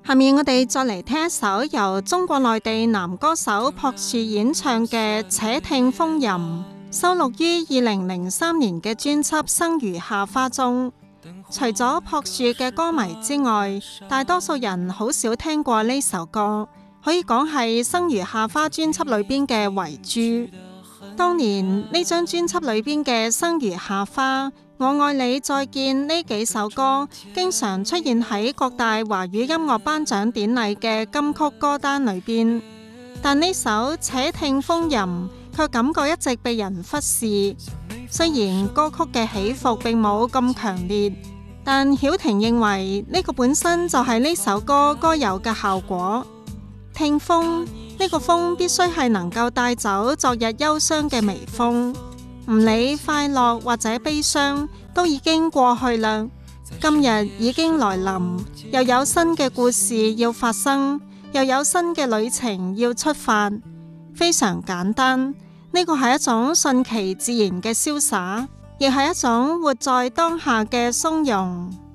下面我哋再嚟聽一首由中國內地男歌手朴樹演唱嘅《且聽風吟》，收錄於2003年嘅專輯《生如夏花》中。除咗朴樹嘅歌迷之外，大多數人好少聽過呢首歌，可以講係《生如夏花》專輯裏邊嘅遺珠。當年呢張專輯裏邊嘅《生如夏花》、《我愛你再見》呢幾首歌，經常出現喺各大華語音樂頒獎典禮嘅金曲歌單裏邊。但呢首《且聽風吟》卻感覺一直被人忽視。雖然歌曲嘅起伏並冇咁強烈，但曉婷認為呢個本身就係呢首歌該有嘅效果。聽風，呢個風必須係能夠帶走昨日憂傷嘅微風，唔理快樂或者悲傷都已經過去啦。今日已經來臨，又有新嘅故事要發生，又有新嘅旅程要出發。非常簡單，呢個係一種順其自然嘅瀟灑，亦係一種活在當下嘅從容。